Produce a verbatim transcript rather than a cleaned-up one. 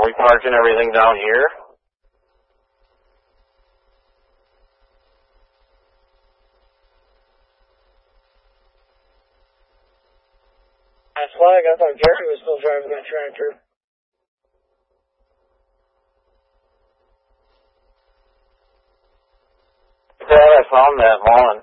Are we parking everything down here? That's flag. I thought Gary was still driving that tractor. Yeah, I found that one.